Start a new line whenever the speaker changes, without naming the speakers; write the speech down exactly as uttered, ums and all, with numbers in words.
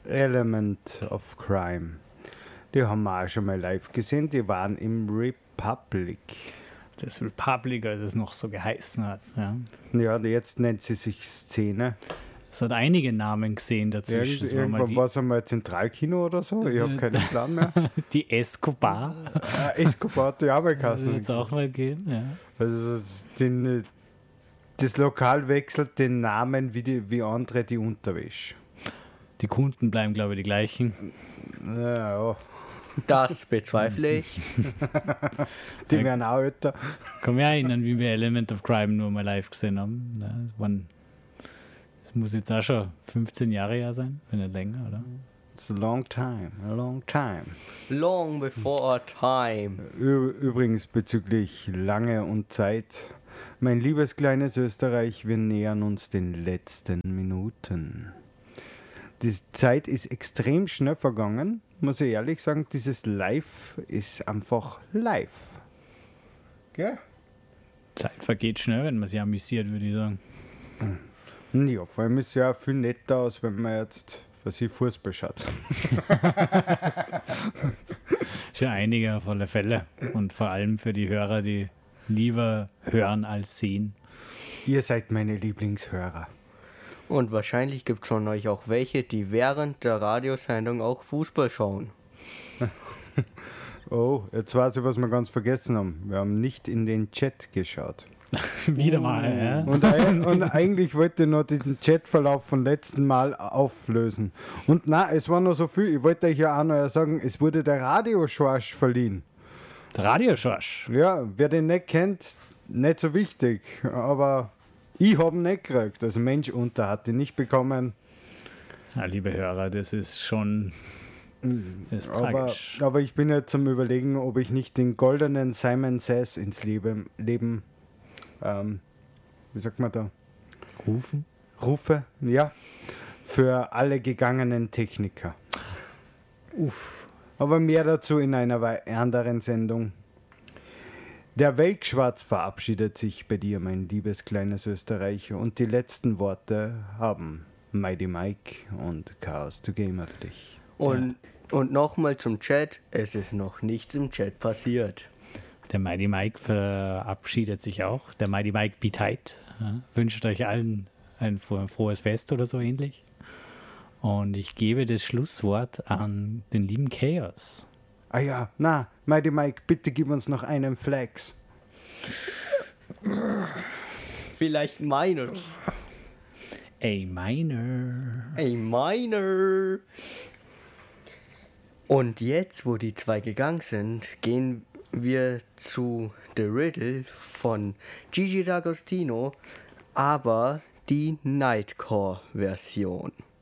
Element of Crime. Die haben wir auch schon mal live gesehen. Die waren im Republic.
Das Republic, als es noch so geheißen hat. Ja,
ja jetzt nennt sie sich Szene.
Es hat einige Namen gesehen dazwischen.
Irgend, irgendwann war es einmal Zentralkino oder so. Ich habe keinen Plan mehr.
Die Escobar.
äh, Escobar hat die Arbeit
Das wird es auch mal geben, ja.
Also den, das Lokal wechselt den Namen wie, die, wie andere die Unterwäsche.
Die Kunden bleiben, glaube ich, die gleichen.
Ja, ja.
Das bezweifle ich.
Die werden auch älter.
Ich kann mich erinnern, wie wir Element of Crime nur mal live gesehen haben. Ja, das, waren, das muss jetzt auch schon fünfzehn Jahre her sein, wenn nicht länger, oder?
It's a long time, a long time.
Long before our time.
Ü- Übrigens bezüglich Lange und Zeit. Mein liebes kleines Österreich, wir nähern uns den letzten Minuten. Die Zeit ist extrem schnell vergangen, muss ich ehrlich sagen. Dieses Live ist einfach live. Gell?
Zeit vergeht schnell, wenn man sich amüsiert, würde ich sagen.
Ja, vor allem ist es ja viel netter aus, wenn man jetzt, was ich, Fußball schaut.
Für einige auf alle Fälle. Und vor allem für die Hörer, die lieber hören als sehen.
Ihr seid meine Lieblingshörer.
Und wahrscheinlich gibt es von euch auch welche, die während der Radiosendung auch Fußball schauen.
Oh, jetzt weiß ich, was wir ganz vergessen haben. Wir haben nicht in den Chat geschaut.
Wieder mal, ja.
Und, ein, und eigentlich wollte ich noch den Chatverlauf vom letzten Mal auflösen. Und na, es war noch so viel. Ich wollte euch ja auch noch sagen, es wurde der Radioschorsch verliehen.
Der Radioschorsch.
Ja, wer den nicht kennt, nicht so wichtig. Aber ich habe ihn nicht gekriegt. Also Mensch unter hat ihn nicht bekommen.
Ja, liebe Hörer, das ist schon das ist
Aber,
tragisch.
aber ich bin jetzt zum Überlegen, ob ich nicht den goldenen Simon Says ins Leben, Leben ähm, wie sagt man da?
Rufen?
Rufe, ja, für alle gegangenen Techniker.
Uff.
Aber mehr dazu in einer wei- anderen Sendung. Der Weltschwarz verabschiedet sich bei dir, mein liebes kleines Österreich, und die letzten Worte haben Mighty Mike und Chaos to Gamer für dich.
Und, und nochmal zum Chat, es ist noch nichts im Chat passiert.
Der Mighty Mike verabschiedet sich auch. Der Mighty Mike Be Tight. Ja, wünscht euch allen ein fro- frohes Fest oder so ähnlich. Und ich gebe das Schlusswort an den lieben Chaos.
Ah ja, na, Mighty Mike, bitte gib uns noch einen Flex.
Vielleicht meines.
A minor.
A minor. Und jetzt, wo die zwei gegangen sind, gehen wir zu The Riddle von Gigi D'Agostino, aber die Nightcore-Version.